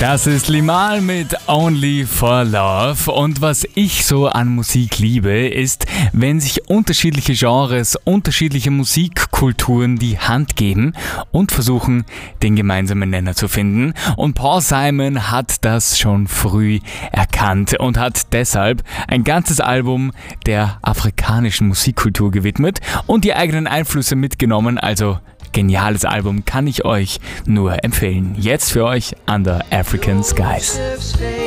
Das ist Limahl mit Only for Love. Und was ich so an Musik liebe, ist, wenn sich unterschiedliche Genres, unterschiedliche Musikkulturen die Hand geben und versuchen, den gemeinsamen Nenner zu finden. Und Paul Simon hat das schon früh erkannt und hat deshalb ein ganzes Album der afrikanischen Musikkultur gewidmet und die eigenen Einflüsse mitgenommen. Also geniales Album, kann ich euch nur empfehlen. Jetzt für euch Under African Skies.